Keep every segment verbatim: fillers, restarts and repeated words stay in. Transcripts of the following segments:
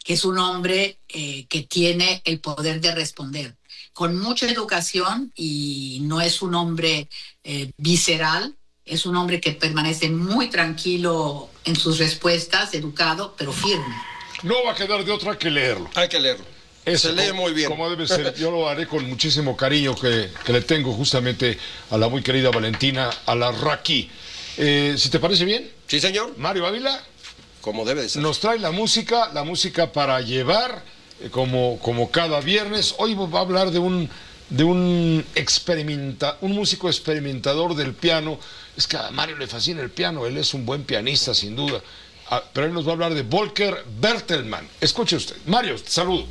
que es un hombre eh, que tiene el poder de responder, con mucha educación, y no es un hombre eh, visceral, es un hombre que permanece muy tranquilo en sus respuestas, educado, pero firme. No va a quedar de otra que leerlo. Hay que leerlo. Eso, Se lee como, muy bien. Como debe ser. Yo lo haré con muchísimo cariño que, que le tengo justamente a la muy querida Valentina Alarraqui. Eh, si te parece bien. Sí, señor. Mario Ávila. Como debe de ser. Nos trae la música, la música para llevar, eh, como, como cada viernes. Hoy va a hablar de un, de un, experimenta, un músico experimentador del piano. Es que a Mario le fascina el piano, él es un buen pianista, sin duda. Ah, pero él nos va a hablar de Volker Bertelmann. Escuche usted. Mario, saludo.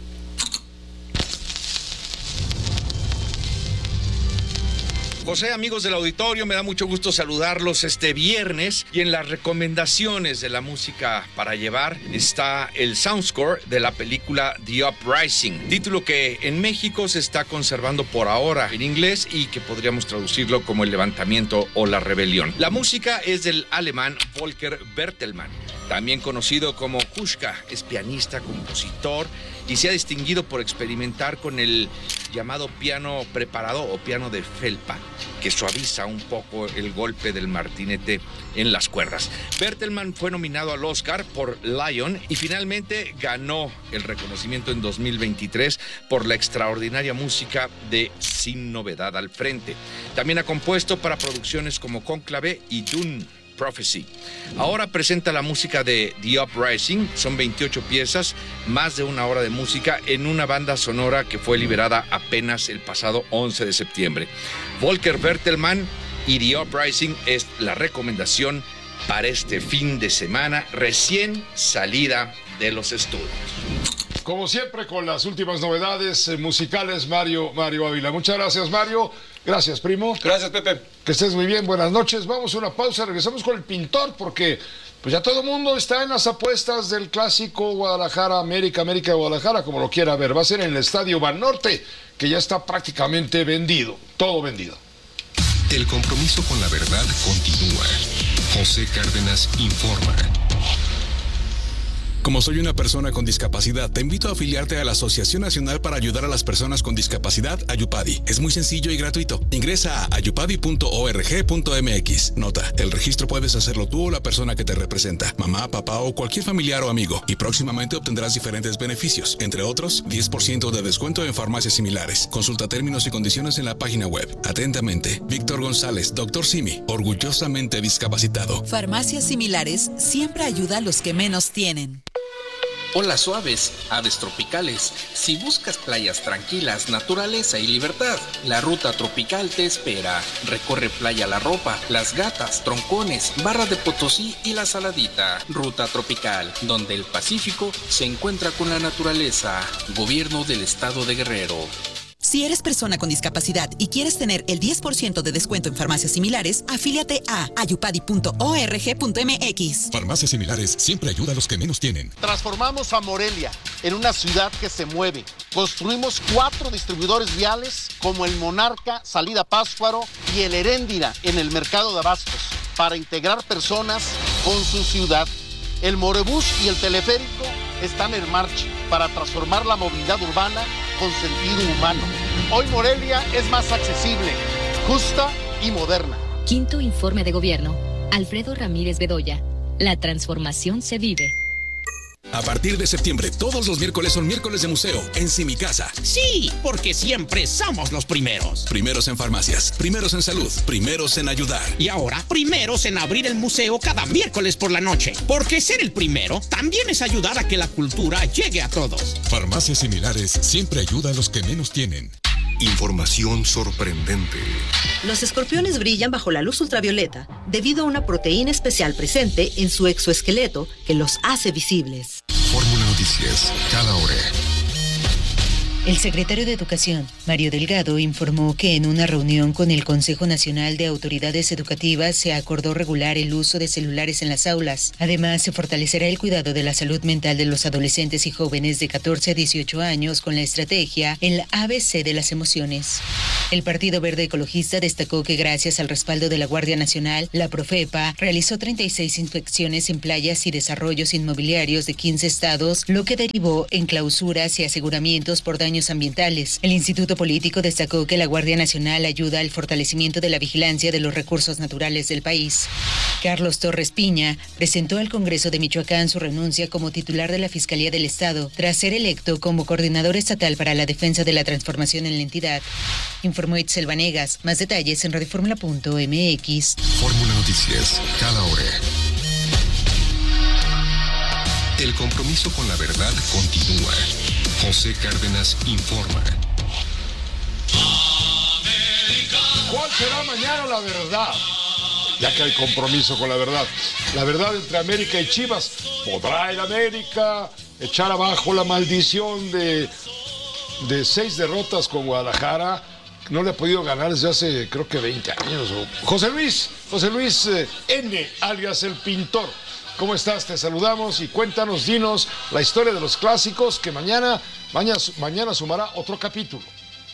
José, amigos del auditorio, me da mucho gusto saludarlos este viernes, y en las recomendaciones de la música para llevar está el soundscore de la película The Uprising, título que en México se está conservando por ahora en inglés y que podríamos traducirlo como El levantamiento o la rebelión. La música es del alemán Volker Bertelmann, también conocido como Huschka. Es pianista, compositor y se ha distinguido por experimentar con el llamado piano preparado o piano de felpa, que suaviza un poco el golpe del martinete en las cuerdas. Bertelmann fue nominado al Oscar por Lion y finalmente ganó el reconocimiento en dos mil veintitrés por la extraordinaria música de Sin Novedad al Frente. También ha compuesto para producciones como Cónclave y Dune Prophecy. Ahora presenta la música de The Uprising. Son veintiocho piezas, más de una hora de música en una banda sonora que fue liberada apenas el pasado once de septiembre. Volker Bertelmann y The Uprising es la recomendación para este fin de semana recién salida de los estudios. Como siempre, con las últimas novedades eh, musicales, Mario, Mario Ávila. Muchas gracias, Mario. Gracias, primo. Gracias, Pepe. Que estés muy bien. Buenas noches. Vamos a una pausa. Regresamos con el pintor, porque pues ya todo el mundo está en las apuestas del clásico Guadalajara, América, América, Guadalajara, como lo quiera ver. Va a ser en el Estadio Banorte, que ya está prácticamente vendido. Todo vendido. El compromiso con la verdad continúa. José Cárdenas informa. Como soy una persona con discapacidad, te invito a afiliarte a la Asociación Nacional para Ayudar a las Personas con Discapacidad, Ayupadi. Es muy sencillo y gratuito. Ingresa a ayupadi punto org punto mx. Nota, el registro puedes hacerlo tú o la persona que te representa, mamá, papá o cualquier familiar o amigo, y próximamente obtendrás diferentes beneficios, entre otros, diez por ciento de descuento en farmacias similares. Consulta términos y condiciones en la página web. Atentamente, Víctor González, doctor Simi, orgullosamente discapacitado. Farmacias Similares siempre ayuda a los que menos tienen. Hola suaves, aves tropicales. Si buscas playas tranquilas, naturaleza y libertad, la Ruta Tropical te espera. Recorre Playa La Ropa, Las Gatas, Troncones, Barra de Potosí y La Saladita. Ruta Tropical, donde el Pacífico se encuentra con la naturaleza. Gobierno del Estado de Guerrero. Si eres persona con discapacidad y quieres tener el diez por ciento de descuento en farmacias similares, afíliate a ayupadi punto org punto mx. Farmacias Similares siempre ayuda a los que menos tienen. Transformamos a Morelia en una ciudad que se mueve. Construimos cuatro distribuidores viales como el Monarca, Salida Pátzcuaro y el Heréndira en el mercado de abastos para integrar personas con su ciudad. El Morebús y el teleférico están en marcha para transformar la movilidad urbana con sentido humano. Hoy Morelia es más accesible, justa y moderna. Quinto informe de gobierno. Alfredo Ramírez Bedoya. La transformación se vive. A partir de septiembre, todos los miércoles son miércoles de museo en Simicasa. Sí, porque siempre somos los primeros. Primeros en farmacias, primeros en salud, primeros en ayudar. Y ahora, primeros en abrir el museo cada miércoles por la noche. Porque ser el primero también es ayudar a que la cultura llegue a todos. Farmacias Similares siempre ayuda a los que menos tienen. Información sorprendente. Los escorpiones brillan bajo la luz ultravioleta debido a una proteína especial presente en su exoesqueleto que los hace visibles. Fórmula Noticias, cada hora. El secretario de Educación, Mario Delgado, informó que en una reunión con el Consejo Nacional de Autoridades Educativas se acordó regular el uso de celulares en las aulas. Además, se fortalecerá el cuidado de la salud mental de los adolescentes y jóvenes de catorce a dieciocho años con la estrategia El A B C de las emociones. El Partido Verde Ecologista destacó que gracias al respaldo de la Guardia Nacional, la Profepa realizó treinta y seis inspecciones en playas y desarrollos inmobiliarios de quince estados, lo que derivó en clausuras y aseguramientos por daños ambientales. El Instituto Político destacó que la Guardia Nacional ayuda al fortalecimiento de la vigilancia de los recursos naturales del país. Carlos Torres Piña presentó al Congreso de Michoacán su renuncia como titular de la Fiscalía del Estado, tras ser electo como coordinador estatal para la defensa de la transformación en la entidad. Informó Itzel Vanegas. Más detalles en radioformula punto m x. Fórmula Noticias, cada hora. El compromiso con la verdad continúa. José Cárdenas informa. ¿Cuál será mañana la verdad? Ya que hay compromiso con la verdad. La verdad entre América y Chivas. ¿Podrá el América echar abajo la maldición de, de seis derrotas con Guadalajara? No le ha podido ganar desde hace, creo que veinte años. José Luis, José Luis eh, N, alias El Pintor. ¿Cómo estás? Te saludamos y cuéntanos, dinos la historia de los clásicos que mañana, mañana, mañana sumará otro capítulo.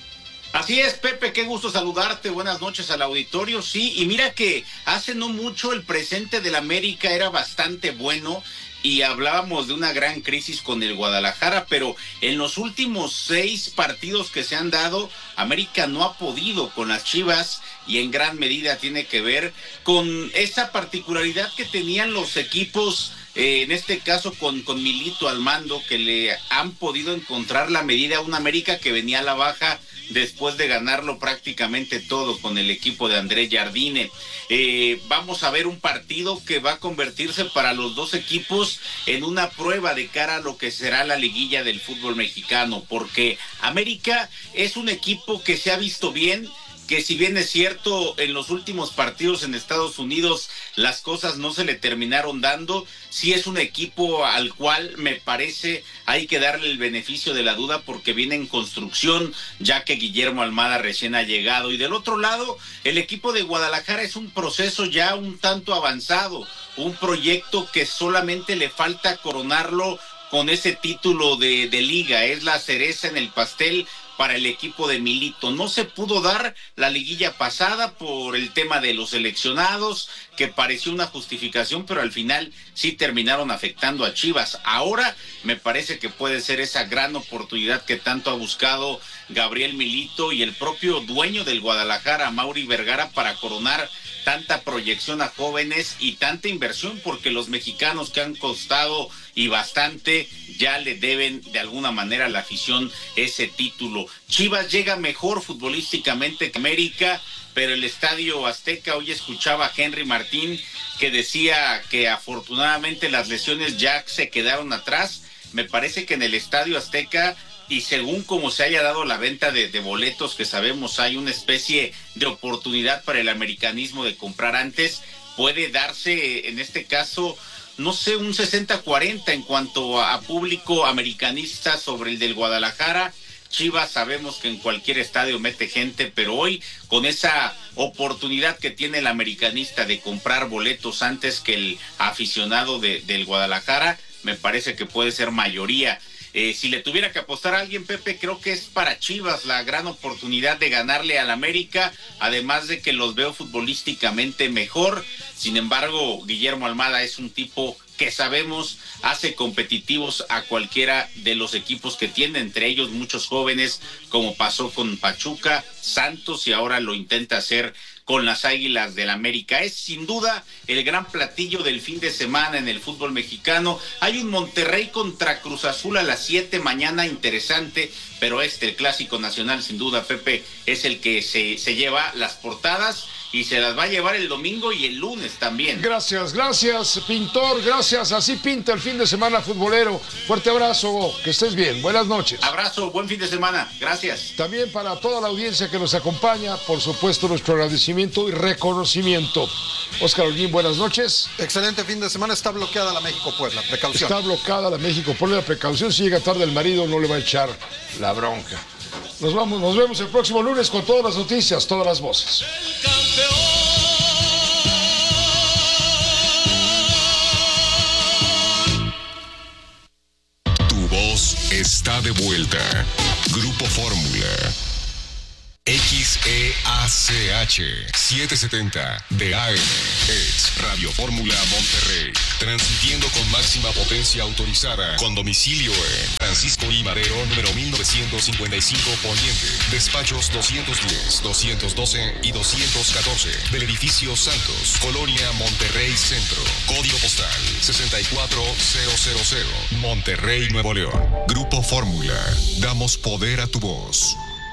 Así es, Pepe, qué gusto saludarte, buenas noches al auditorio, sí, y mira que hace no mucho el presente del América era bastante bueno y hablábamos de una gran crisis con el Guadalajara, pero en los últimos seis partidos que se han dado, América no ha podido con las Chivas y en gran medida tiene que ver con esa particularidad que tenían los equipos, eh, en este caso con, con Milito al mando, que le han podido encontrar la medida a un América que venía a la baja después de ganarlo prácticamente todo con el equipo de André Jardine. Eh, vamos a ver un partido que va a convertirse para los dos equipos en una prueba de cara a lo que será la liguilla del fútbol mexicano, porque América es un equipo que se ha visto bien, que si bien es cierto en los últimos partidos en Estados Unidos las cosas no se le terminaron dando, sí es un equipo al cual me parece hay que darle el beneficio de la duda porque viene en construcción, ya que Guillermo Almada recién ha llegado. Y del otro lado, el equipo de Guadalajara es un proceso ya un tanto avanzado, un proyecto que solamente le falta coronarlo con ese título de, de liga, es la cereza en el pastel para el equipo de Milito. No se pudo dar la liguilla pasada por el tema de los seleccionados, que pareció una justificación, pero al final sí terminaron afectando a Chivas. Ahora me parece que puede ser esa gran oportunidad que tanto ha buscado Gabriel Milito y el propio dueño del Guadalajara, Mauri Vergara, para coronar tanta proyección a jóvenes y tanta inversión, porque los mexicanos que han costado y bastante ya le deben de alguna manera a la afición ese título. Chivas llega mejor futbolísticamente que América, pero el Estadio Azteca, hoy escuchaba a Henry Martín que decía que afortunadamente las lesiones ya se quedaron atrás. Me parece que en el Estadio Azteca, y según como se haya dado la venta de, de boletos, que sabemos hay una especie de oportunidad para el americanismo de comprar antes, puede darse en este caso, no sé, un sesenta cuarenta en cuanto a, a público americanista sobre el del Guadalajara. Chivas sabemos que en cualquier estadio mete gente, pero hoy con esa oportunidad que tiene el americanista de comprar boletos antes que el aficionado de, del Guadalajara, me parece que puede ser mayoría. Eh, si le tuviera que apostar a alguien, Pepe, creo que es para Chivas la gran oportunidad de ganarle al América, además de que los veo futbolísticamente mejor. Sin embargo, Guillermo Almada es un tipo que sabemos hace competitivos a cualquiera de los equipos que tiene, entre ellos muchos jóvenes, como pasó con Pachuca, Santos, y ahora lo intenta hacer con las Águilas del América. Es sin duda el gran platillo del fin de semana en el fútbol mexicano. Hay un Monterrey contra Cruz Azul a las siete mañana, interesante, pero este, el clásico nacional, sin duda, Pepe, es el que se, se lleva las portadas y se las va a llevar el domingo y el lunes también. Gracias, gracias, Pintor, gracias. Así pinta el fin de semana futbolero. Fuerte abrazo, que estés bien. Buenas noches. Abrazo, buen fin de semana. Gracias. También para toda la audiencia que nos acompaña, por supuesto, nuestro agradecimiento y reconocimiento. Oscar Holguín, buenas noches. Excelente fin de semana. Está bloqueada la México-Puebla. Precaución. Está bloqueada la México-Puebla. Precaución. Si llega tarde el marido, no le va a echar la bronca. Nos vamos, nos vemos el próximo lunes con todas las noticias, todas las voces. Tu voz está de vuelta. Grupo Fórmula. X E A C H setecientos setenta de A M. Es Radio Fórmula Monterrey. Transmitiendo con máxima potencia autorizada. Con domicilio en Francisco I. Madero, número mil novecientos cincuenta y cinco Poniente. Despachos doscientos diez, doscientos doce y doscientos catorce. Del edificio Santos, Colonia Monterrey Centro. Código postal sesenta y cuatro mil. Monterrey, Nuevo León. Grupo Fórmula. Damos poder a tu voz.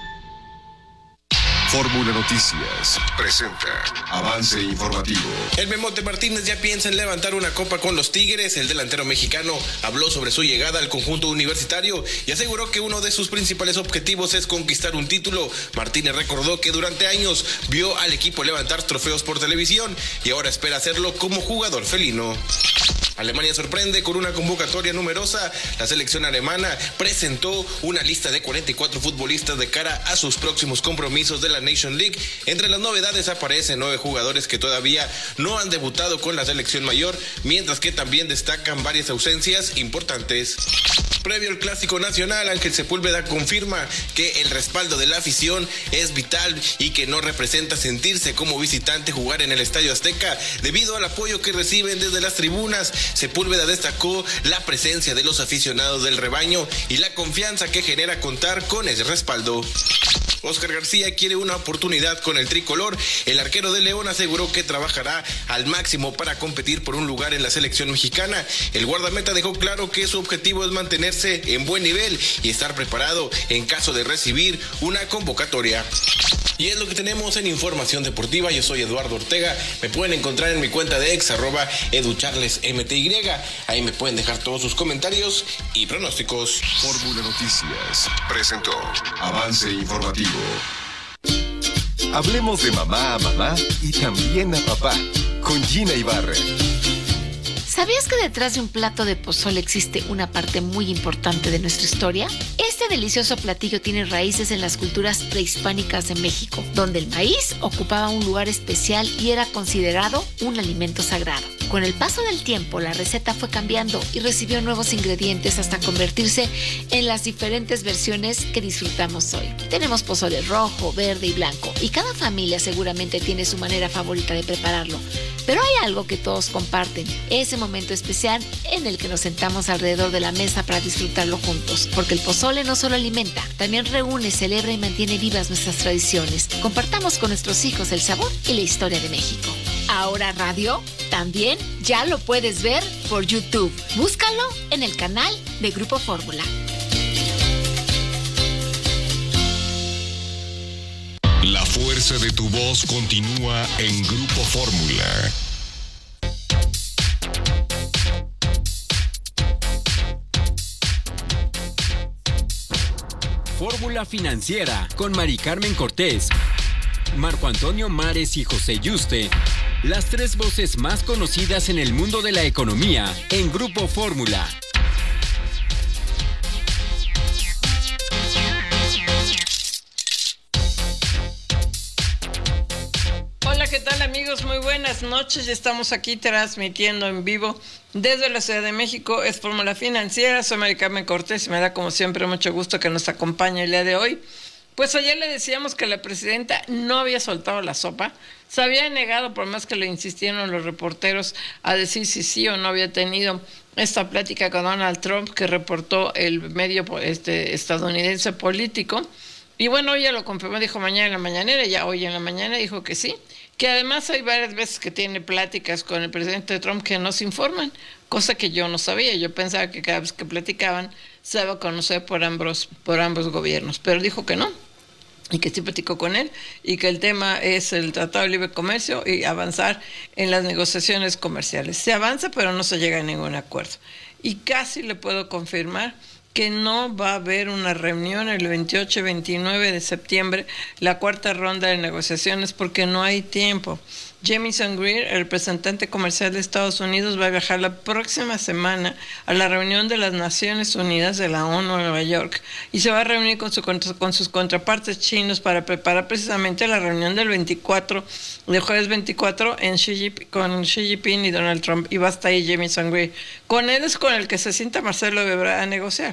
Fórmula Noticias presenta avance informativo. El Memote Martínez ya piensa en levantar una copa con los Tigres. El delantero mexicano habló sobre su llegada al conjunto universitario y aseguró que uno de sus principales objetivos es conquistar un título. Martínez recordó que durante años vio al equipo levantar trofeos por televisión y ahora espera hacerlo como jugador felino. Alemania sorprende con una convocatoria numerosa. La selección alemana presentó una lista de cuarenta y cuatro futbolistas de cara a sus próximos compromisos de la Nation League. Entre las novedades aparecen nueve jugadores que todavía no han debutado con la selección mayor, mientras que también destacan varias ausencias importantes. Previo al Clásico Nacional, Ángel Sepúlveda confirma que el respaldo de la afición es vital y que no representa sentirse como visitante jugar en el Estadio Azteca debido al apoyo que reciben desde las tribunas. Sepúlveda destacó la presencia de los aficionados del rebaño y la confianza que genera contar con ese respaldo. Oscar García quiere una oportunidad con el tricolor. El arquero de León aseguró que trabajará al máximo para competir por un lugar en la selección mexicana. El guardameta dejó claro que su objetivo es mantenerse en buen nivel y estar preparado en caso de recibir una convocatoria. Y es lo que tenemos en Información Deportiva. Yo soy Eduardo Ortega. Me pueden encontrar en mi cuenta de ex, arroba educharlesmty. Ahí me pueden dejar todos sus comentarios y pronósticos. Fórmula Noticias presentó avance informativo. Hablemos de mamá a mamá y también a papá con Gina Ibarra. ¿Sabías que detrás de un plato de pozole existe una parte muy importante de nuestra historia? Este delicioso platillo tiene raíces en las culturas prehispánicas de México, donde el maíz ocupaba un lugar especial y era considerado un alimento sagrado. Con el paso del tiempo, la receta fue cambiando y recibió nuevos ingredientes hasta convertirse en las diferentes versiones que disfrutamos hoy. Tenemos pozole rojo, verde y blanco, y cada familia seguramente tiene su manera favorita de prepararlo. Pero hay algo que todos comparten, ese momento especial en el que nos sentamos alrededor de la mesa para disfrutarlo juntos. Porque el pozole no solo alimenta, también reúne, celebra y mantiene vivas nuestras tradiciones. Compartamos con nuestros hijos el sabor y la historia de México. Ahora Radio también ya lo puedes ver por YouTube. Búscalo en el canal de Grupo Fórmula. La fuerza de tu voz continúa en Grupo Fórmula. Fórmula Financiera con Mari Carmen Cortés, Marco Antonio Mares y José Yuste. Las tres voces más conocidas en el mundo de la economía en Grupo Fórmula. Hola, ¿qué tal amigos? Muy buenas noches. Ya estamos aquí transmitiendo en vivo desde la Ciudad de México. Es Fórmula Financiera. Soy Mari Carmen Cortés y me da como siempre mucho gusto que nos acompañe el día de hoy. Pues ayer le decíamos que la presidenta no había soltado la sopa, se había negado, por más que le insistieron los reporteros, a decir si sí o no había tenido esta plática con Donald Trump que reportó el medio este, estadounidense político. Y bueno, ella lo confirmó, dijo mañana en la mañanera, ya hoy en la mañana dijo que sí, que además hay varias veces que tiene pláticas con el presidente Trump que no se informan, cosa que yo no sabía. Yo pensaba que cada vez que platicaban se daba a conocer por ambos, por ambos gobiernos, pero dijo que no, y que sí platicó con él, y que el tema es el Tratado de Libre Comercio y avanzar en las negociaciones comerciales. Se avanza, pero no se llega a ningún acuerdo. Y casi le puedo confirmar que no va a haber una reunión el veintiocho y veintinueve de septiembre, la cuarta ronda de negociaciones, porque no hay tiempo. Jamieson Greer, el representante comercial de Estados Unidos, va a viajar la próxima semana a la reunión de las Naciones Unidas de la ONU en Nueva York y se va a reunir con, su, con sus contrapartes chinos para preparar precisamente la reunión del veinticuatro, de jueves veinticuatro en Xi Jinping, con Xi Jinping y Donald Trump, y va a estar ahí Jamieson Greer. Con él es con el que se sienta Marcelo Ebrard a negociar.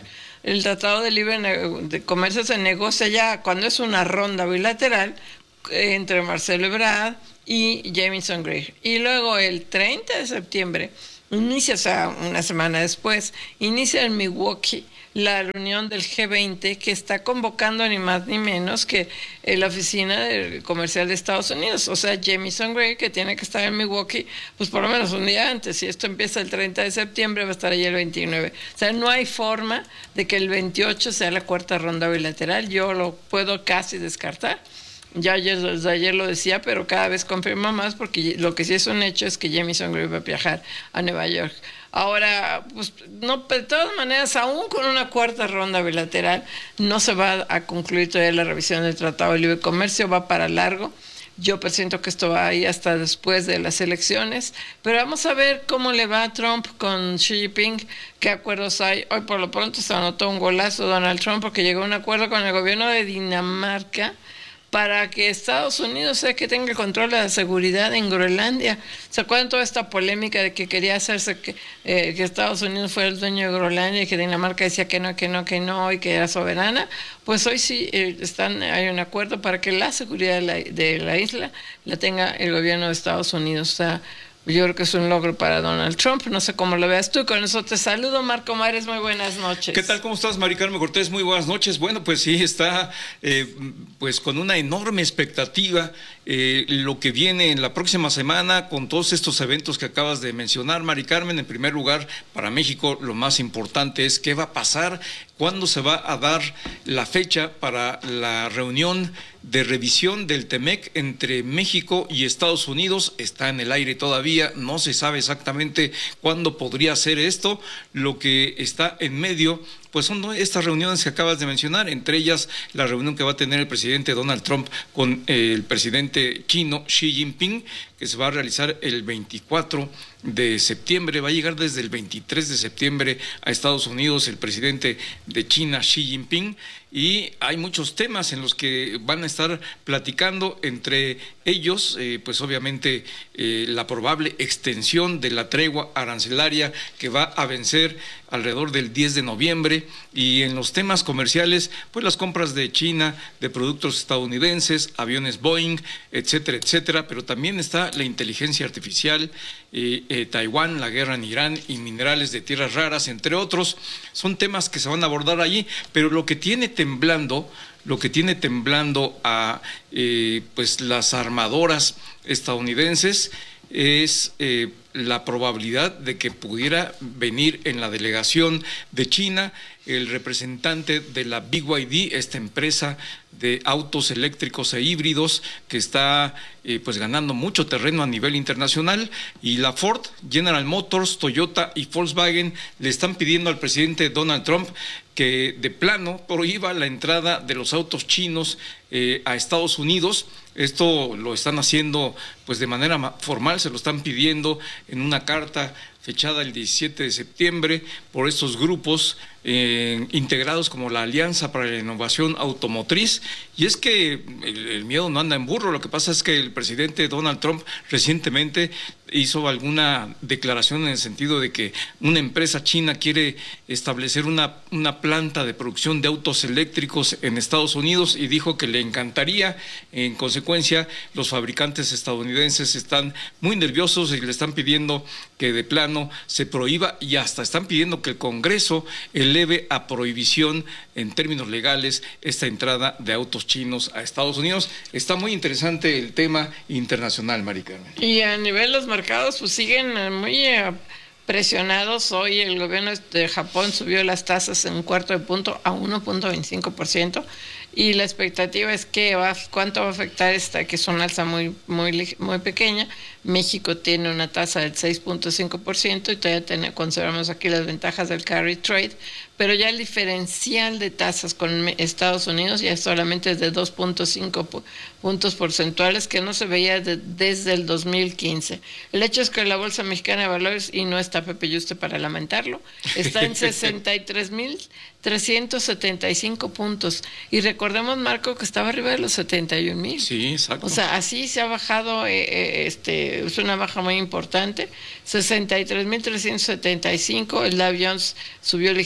el Tratado de Libre de Comercio se negocia ya cuando es una ronda bilateral entre Marcelo Ebrard y Jamieson Gray. Y luego el treinta de septiembre inicia, o sea, una semana después, inicia en Milwaukee la reunión del G veinte, que está convocando ni más ni menos que la oficina de comercial de Estados Unidos, o sea, Jamieson Gray, que tiene que estar en Milwaukee, pues por lo menos un día antes. Si esto empieza el treinta de septiembre, va a estar allí el veintinueve. O sea, no hay forma de que el veintiocho sea la cuarta ronda bilateral. Yo lo puedo casi descartar. Ya ayer, ayer lo decía, pero cada vez confirma más, porque lo que sí es un hecho es que Jamieson Gray va a viajar a Nueva York. Ahora, pues, no, de todas maneras, aún con una cuarta ronda bilateral, no se va a concluir todavía la revisión del Tratado de Libre Comercio, va para largo. Yo presiento que esto va ahí hasta después de las elecciones, pero vamos a ver cómo le va a Trump con Xi Jinping, qué acuerdos hay. Hoy por lo pronto se anotó un golazo Donald Trump porque llegó a un acuerdo con el gobierno de Dinamarca para que Estados Unidos sea que tenga el control de la seguridad en Groenlandia. ¿Se acuerdan toda esta polémica de que quería hacerse que, eh, que Estados Unidos fuera el dueño de Groenlandia y que Dinamarca decía que no, que no, que no y que era soberana? Pues hoy sí eh, están, hay un acuerdo para que la seguridad de la, de la isla la tenga el gobierno de Estados Unidos. O sea, yo creo que es un logro para Donald Trump. No sé cómo lo veas tú. Con eso te saludo, Marco Mares. Muy buenas noches. ¿Qué tal? ¿Cómo estás, Mari Carmen Cortés? Muy buenas noches. Bueno, pues sí, está eh, pues con una enorme expectativa eh, lo que viene en la próxima semana con todos estos eventos que acabas de mencionar, Mari Carmen. En primer lugar, para México lo más importante es qué va a pasar, cuándo se va a dar la fecha para la reunión de revisión del TEMEC entre México y Estados Unidos. Está en el aire todavía, no se sabe exactamente cuándo podría ser esto. Lo que está en medio, pues son estas reuniones que acabas de mencionar, entre ellas la reunión que va a tener el presidente Donald Trump con eh, el presidente chino Xi Jinping, que se va a realizar el veinticuatro de septiembre, va a llegar desde el veintitrés de septiembre a Estados Unidos el presidente de China, Xi Jinping, y hay muchos temas en los que van a estar platicando, entre ellos, eh, pues obviamente eh, la probable extensión de la tregua arancelaria que va a vencer alrededor del diez de noviembre, y en los temas comerciales, pues las compras de China, de productos estadounidenses, aviones Boeing, etcétera, etcétera, pero también está la inteligencia artificial, eh, eh, Taiwán, la guerra en Irán y minerales de tierras raras, entre otros. Son temas que se van a abordar allí, pero lo que tiene temblando, lo que tiene temblando a eh, pues las armadoras estadounidenses es eh, la probabilidad de que pudiera venir en la delegación de China el representante de la B Y D, esta empresa de autos eléctricos e híbridos que está eh, pues ganando mucho terreno a nivel internacional, y la Ford, General Motors, Toyota y Volkswagen le están pidiendo al presidente Donald Trump que de plano prohíba la entrada de los autos chinos eh, a Estados Unidos. Esto lo están haciendo pues de manera formal, se lo están pidiendo en una carta fechada el diecisiete de septiembre por estos grupos eh, integrados como la Alianza para la Innovación Automotriz. Y es que el, el miedo no anda en burro. Lo que pasa es que el presidente Donald Trump recientemente hizo alguna declaración en el sentido de que una empresa china quiere establecer una, una planta de producción de autos eléctricos en Estados Unidos, y dijo que le encantaría. En consecuencia, los fabricantes estadounidenses están muy nerviosos y le están pidiendo que de plano se prohíba, y hasta están pidiendo que el Congreso eleve a prohibición en términos legales esta entrada de autos chinos a Estados Unidos. Está muy interesante el tema internacional, Mari Carmen. Y a nivel de los mercados, pues siguen muy eh, presionados. Hoy el gobierno de Japón subió las tasas en un cuarto de punto a uno punto veinticinco por ciento, y la expectativa es que va, cuánto va a afectar esta, que es una alza muy, muy, muy pequeña. México tiene una tasa del seis punto cinco por ciento y todavía tenemos, consideramos aquí las ventajas del carry trade, pero ya el diferencial de tasas con Estados Unidos ya solamente es de dos punto cinco puntos porcentuales, que no se veía de, desde el dos mil quince. El hecho es que la Bolsa Mexicana de Valores, y no está Pepe Yuste para lamentarlo, está en sesenta y tres mil trescientos setenta y cinco puntos. Y recordemos, Marco, que estaba arriba de los setenta y un mil. Sí, exacto. O sea, así se ha bajado, eh, este, es una baja muy importante. sesenta y tres mil trescientos setenta y cinco, el Dow Jones subió ligeramente.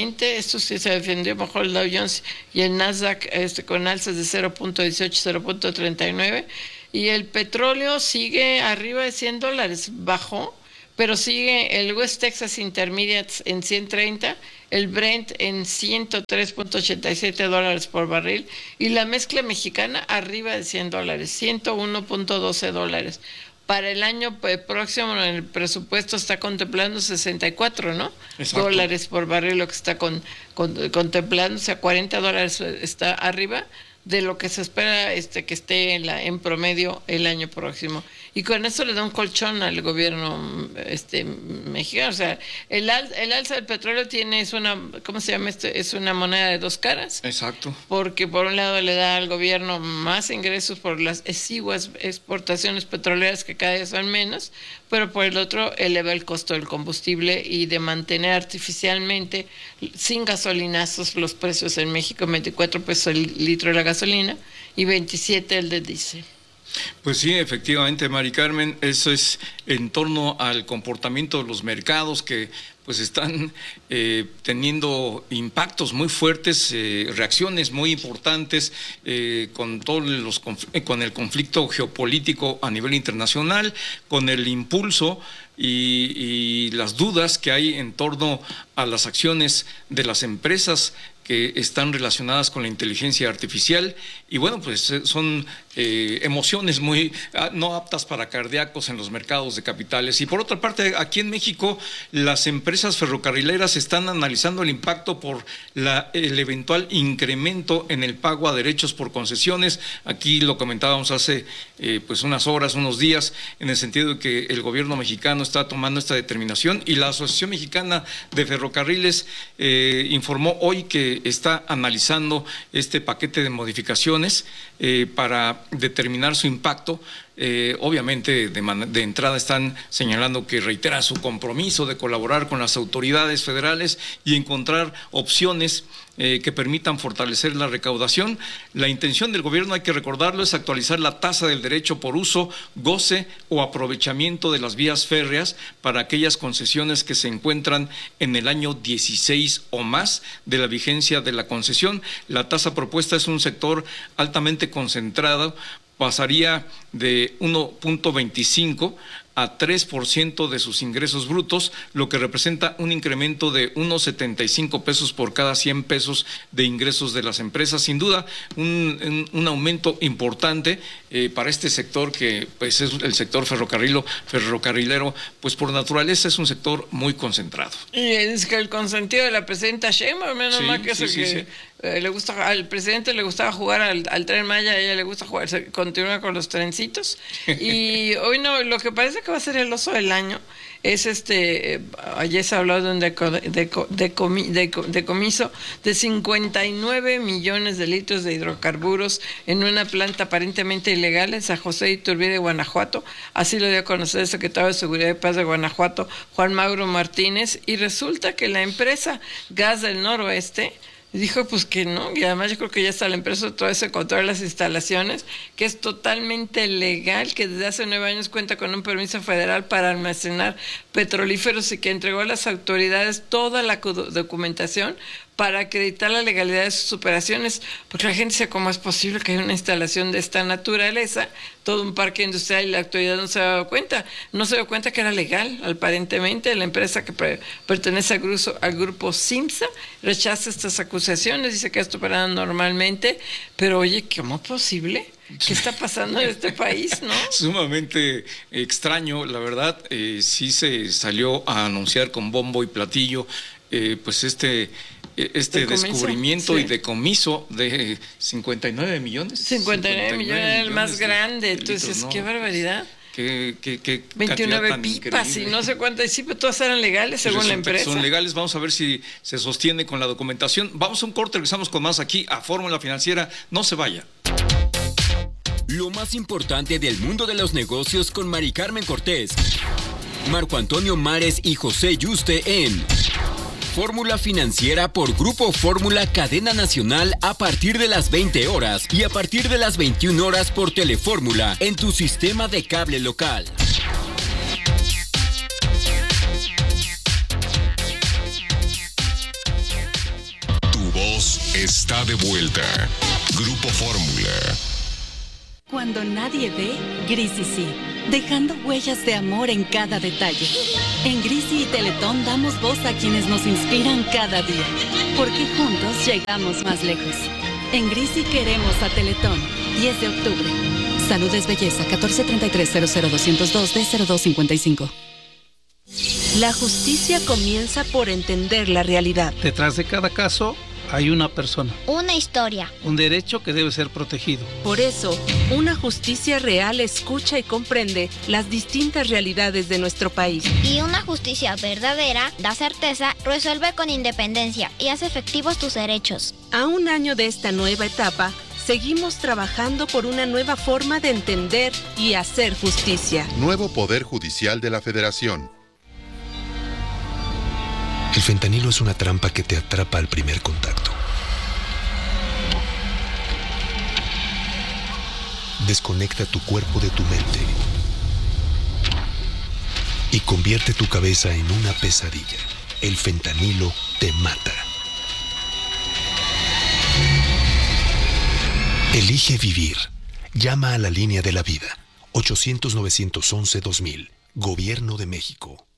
veinte, esto sí se defendió mejor el Dow Jones y el Nasdaq este, con alzas de cero punto dieciocho, cero punto treinta y nueve, y el petróleo sigue arriba de cien dólares, bajó, pero sigue el West Texas Intermediate en ciento treinta, el Brent en ciento tres punto ochenta y siete dólares por barril y la mezcla mexicana arriba de cien dólares, ciento uno punto doce dólares. Para el año próximo el presupuesto está contemplando sesenta y cuatro, ¿no? Exacto. Dólares por barril, lo que está con, con, contemplando, o sea, cuarenta dólares está arriba de lo que se espera este que esté en la en promedio el año próximo. Y con eso le da un colchón al gobierno este mexicano. O sea, el, al, el alza del petróleo tiene, es una, ¿cómo se llama esto? Es una moneda de dos caras. Exacto. Porque por un lado le da al gobierno más ingresos por las exiguas exportaciones petroleras que cada vez son menos, pero por el otro eleva el costo del combustible y de mantener artificialmente sin gasolinazos los precios en México, veinticuatro pesos el litro de la gasolina y veintisiete el de diésel. Pues sí, efectivamente, Mari Carmen, eso es en torno al comportamiento de los mercados que pues están eh, teniendo impactos muy fuertes, eh, reacciones muy importantes eh, con todos los con el conflicto geopolítico a nivel internacional, con el impulso y, y las dudas que hay en torno a las acciones de las empresas que están relacionadas con la inteligencia artificial y bueno, pues son eh, emociones muy ah, no aptas para cardíacos en los mercados de capitales. Y por otra parte, aquí en México, las empresas ferrocarrileras están analizando el impacto por la, el eventual incremento en el pago a derechos por concesiones. Aquí lo comentábamos hace eh, pues unas horas, unos días, en el sentido de que el gobierno mexicano está tomando esta determinación y la Asociación Mexicana de Ferrocarriles eh, informó hoy que está analizando este paquete de modificaciones eh, para determinar su impacto. Eh, obviamente de, man- de entrada están señalando que reitera su compromiso de colaborar con las autoridades federales y encontrar opciones eh, que permitan fortalecer la recaudación. La intención del gobierno, hay que recordarlo, es actualizar la tasa del derecho por uso, goce o aprovechamiento de las vías férreas para aquellas concesiones que se encuentran en el año dieciséis o más de la vigencia de la concesión. La tasa propuesta es un sector altamente concentrado, pasaría de uno punto veinticinco a tres por ciento de sus ingresos brutos, lo que representa un incremento de uno punto setenta y cinco pesos por cada cien pesos de ingresos de las empresas. Sin duda, un, un, un aumento importante eh, para este sector que pues es el sector ferrocarrilo, ferrocarrilero, pues por naturaleza es un sector muy concentrado. Y es que el consentido de la presidenta Sheinbaum, menos Sí, mal que sí, eso sí, que sí. eh, le gusta, al presidente le gustaba jugar al, al Tren Maya, a ella le gusta jugar, se continúa con los trencitos. Y hoy no, lo que parece que va a ser el oso del año es este, ayer se habló de un deco, deco, decomi, deco, decomiso de cincuenta y nueve millones de litros de hidrocarburos en una planta aparentemente ilegal en San José de Iturbide, Guanajuato. Así lo dio a conocer el secretario de Seguridad y Paz de Guanajuato, Juan Mauro Martínez, y resulta que la empresa Gas del Noroeste dijo pues que no, y además yo creo que ya está la empresa otra vez se controla las instalaciones, que es totalmente legal, que desde hace nueve años cuenta con un permiso federal para almacenar petrolíferos y que entregó a las autoridades toda la documentación para acreditar la legalidad de sus operaciones, porque la gente dice, ¿cómo es posible que haya una instalación de esta naturaleza, todo un parque industrial y la autoridad no se ha dado cuenta? No se dio cuenta que era legal, aparentemente. La empresa que pre- pertenece al grupo, al grupo Simsa rechaza estas acusaciones, dice que está operando normalmente, pero oye, ¿cómo es posible? ¿Qué está pasando en este país, no? Sumamente extraño, la verdad. Eh, sí se salió a anunciar con bombo y platillo eh, pues este... este ¿Decomiso? descubrimiento Sí. y decomiso de cincuenta y nueve millones. cincuenta y nueve millones era el más de- grande, de entonces, litros, ¿no? qué barbaridad. Qué, qué, qué veintinueve cantidad tan pipas increíble. y no sé cuántas, sí, pero todas eran legales según la Resulta que empresa. son legales, vamos a ver si se sostiene con la documentación. Vamos a un corte, regresamos con más aquí a Fórmula Financiera. No se vaya. Lo más importante del mundo de los negocios con Mari Carmen Cortés, Marco Antonio Mares y José Yuste en Fórmula Financiera por Grupo Fórmula Cadena Nacional a partir de las veinte horas y a partir de las veintiuna horas por Telefórmula en tu sistema de cable local. Unidos está de vuelta. Grupo Fórmula. Cuando nadie ve, Grisi sí, dejando huellas de amor en cada detalle. En Grisi y Teletón damos voz a quienes nos inspiran cada día, porque juntos llegamos más lejos. En Grisi queremos a Teletón. diez de octubre. Salud es belleza. catorce treinta y tres cero cero doscientos dos D cero dos cincuenta y cinco. La justicia comienza por entender la realidad. Detrás de cada caso hay una persona. Una historia. Un derecho que debe ser protegido. Por eso, una justicia real escucha y comprende las distintas realidades de nuestro país. Y una justicia verdadera da certeza, resuelve con independencia y hace efectivos tus derechos. A un año de esta nueva etapa, seguimos trabajando por una nueva forma de entender y hacer justicia. Nuevo Poder Judicial de la Federación. El fentanilo es una trampa que te atrapa al primer contacto. Desconecta tu cuerpo de tu mente y convierte tu cabeza en una pesadilla. El fentanilo te mata. Elige vivir. Llama a la línea de la vida. ochocientos, novecientos once, dos mil. Gobierno de México.